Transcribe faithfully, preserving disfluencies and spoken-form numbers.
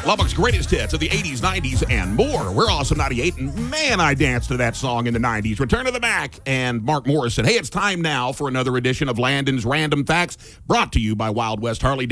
Lubbock's greatest hits of the eighties, nineties, and more. We're Awesome ninety-eight, and man, I danced to that song in the nineties. Return to the Mac and Mark Morrison. Hey, it's time now for another edition of Landon's Random Facts, brought to you by Wild West Harley